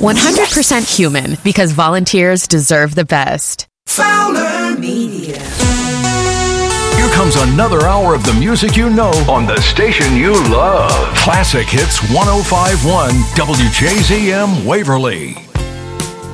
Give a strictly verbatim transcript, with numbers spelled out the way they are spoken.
one hundred percent human, because volunteers deserve the best. Fowler Media. Here comes another hour of the music you know on the station you love. Classic Hits one oh five point one W J Z M Waverly.